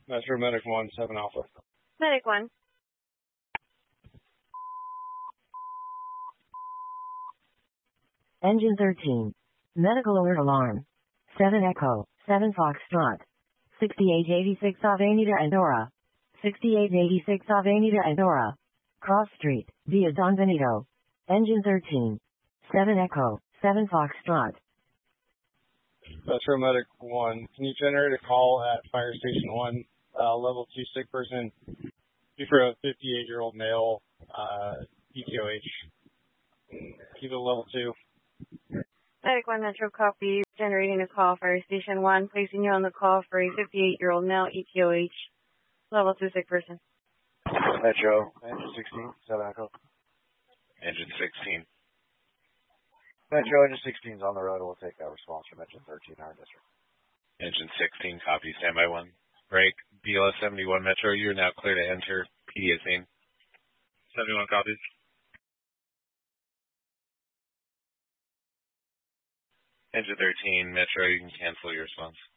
Metro Medic 1, 7 Alpha. Medic 1. Engine 13. Medical alert alarm. 7 Echo, 7 Foxtrot. 6886 Avenida Andorra. 6886 Avenida Andorra. Cross Street, via Don Benito. Engine 13. 7 Echo, 7 Foxtrot. Metro Medic 1, can you generate a call at Fire Station 1, level 2 sick person, for a 58-year-old male, ETOH. Keep it level 2. Medic 1 Metro copy, generating a call, Fire Station 1, placing you on the call for a 58-year-old male, ETOH, level 2 sick person. Metro, Engine 16, 7 Echo. Engine 16. Metro, Engine 16 is on the road. We'll take that response from Engine 13, our district. Engine 16, copy, standby 1. Break, BLS 71 Metro, you're now clear to enter PDA scene. 71 copies. Engine 13 Metro, you can cancel your response.